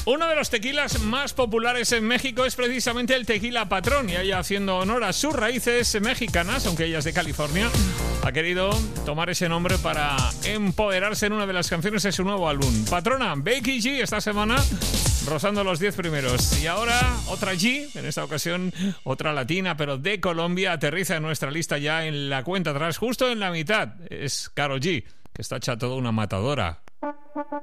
Uno de los tequilas más populares en México es precisamente el tequila Patrón, y ella, haciendo honor a sus raíces mexicanas, aunque ella es de California, ha querido tomar ese nombre para empoderarse en una de las canciones de su nuevo álbum. Patrona, Becky G, esta semana rozando los 10 primeros. Y ahora otra G, en esta ocasión otra latina, pero de Colombia, aterriza en nuestra lista ya en la cuenta atrás, justo en la mitad. Es Karol G, que está hecha toda una matadora.